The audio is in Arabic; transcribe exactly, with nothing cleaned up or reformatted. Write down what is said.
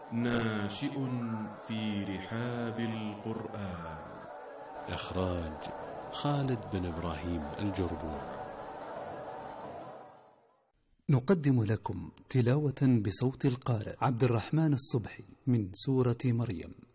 ناشئ في رحاب القرآن. إخراج خالد بن إبراهيم الجربور. نقدم لكم تلاوة بصوت القارئ عبد الرحمن الصبحي من سورة مريم.